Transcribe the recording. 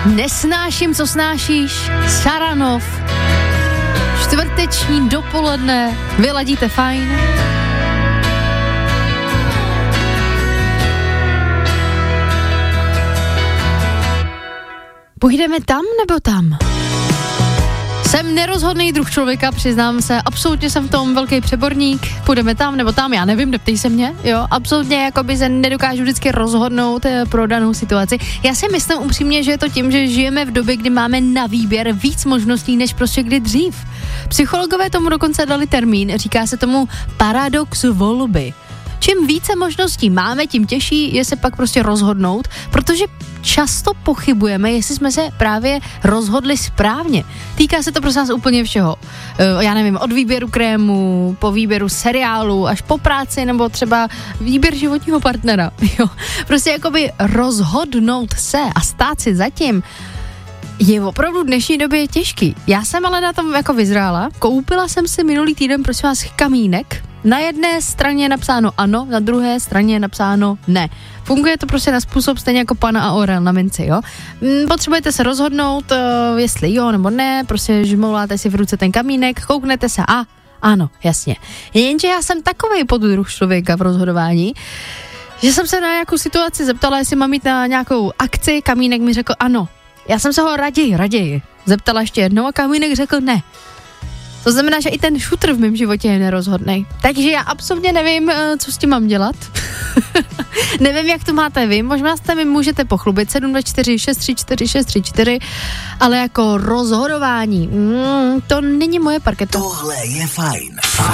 Nesnáším, co snášíš, Saranov. Čtvrteční dopoledne, vy ladíte fajn. Půjdeme tam nebo tam? Jsem nerozhodný druh člověka, přiznám se, absolutně jsem v tom velký přeborník, půjdeme tam nebo tam, já nevím, neptej se mě, jo, absolutně jakoby se nedokážu vždycky rozhodnout pro danou situaci. Já si myslím upřímně, že je to tím, že žijeme v době, kdy máme na výběr víc možností, než prostě kdy dřív. Psychologové tomu dokonce dali termín, říká se tomu paradox volby. Čím více možností máme, tím těžší je se pak prostě rozhodnout, protože často pochybujeme, jestli jsme se právě rozhodli správně. Týká se to prostě nás úplně všeho. Já nevím, od výběru krému, po výběru seriálu, až po práci, nebo třeba výběr životního partnera. Jo. Prostě jakoby rozhodnout se a stát si zatím je opravdu v dnešní době těžký. Já jsem ale na tom jako vyzrála. Koupila jsem si minulý týden, prosím vás, kamínek. Na jedné straně je napsáno ano, na druhé straně je napsáno ne. Funguje to prostě na způsob stejně jako pana a orel na minci, jo. Potřebujete se rozhodnout, jestli jo nebo ne, prostě žmouláte si v ruce ten kamínek, kouknete se a ano, jasně. Jenže já jsem takovej poddruh člověka v rozhodování, že jsem se na nějakou situaci zeptala, jestli mám jít na nějakou akci, kamínek mi řekl ano. Já jsem se ho raději zeptala ještě jednou a kamínek řekl ne. To znamená, že i ten šutr v mém životě je nerozhodnej. Takže já absolutně nevím, co s tím mám dělat. Nevím, jak to máte vy. Možná jste mi můžete pochlubit 724 634 634, ale jako rozhodování, to není moje parketa. Tohle je fajn.